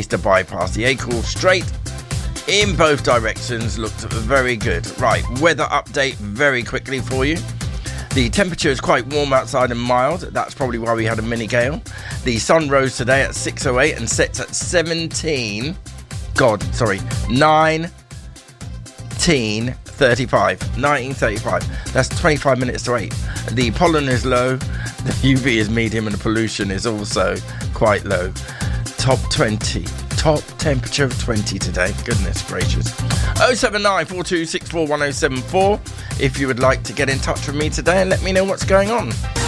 is to bypass the Acorn Strait in both directions. Looked very good. Right, weather update very quickly for you. The temperature is quite warm outside and mild. That's probably why we had a mini gale. The sun rose today at 6:08 and sets at 19:35. That's 25 minutes to 8. The pollen is low, the UV is medium, and the pollution is also quite low. Top temperature of 20 today. Goodness gracious. 079 4264 1074 if you would like to get in touch with me today and let me know what's going on.